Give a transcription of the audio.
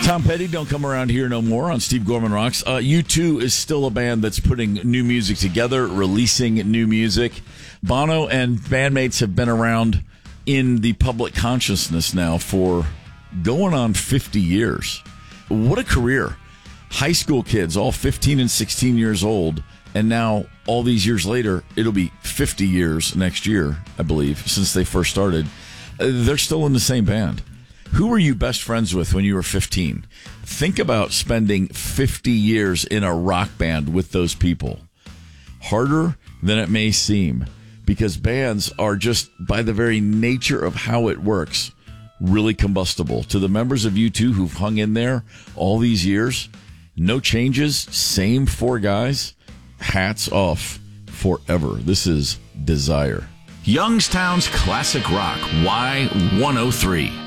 Tom Petty, Don't Come Around Here No More on Steve Gorman Rocks. U2 is still a band that's putting new music together, releasing new music. Bono and bandmates have been around in the public consciousness now for going on 50 years. What a career. High school kids, all 15 and 16 years old, and now all these years later, it'll be 50 years next year, I believe, since they first started. They're still in the same band. Who were you best friends with when you were 15? Think about spending 50 years in a rock band with those people. Harder than it may seem, because bands are just, by the very nature of how it works, really combustible. To the members of U2 who've hung in there all these years, no changes, same four guys, hats off forever. This is Desire. Youngstown's Classic Rock, Y103.